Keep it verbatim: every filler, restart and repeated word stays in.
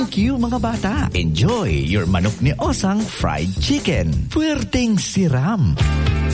Thank you mga bata. Enjoy your manok ni Osang fried chicken. Puwerteng siram.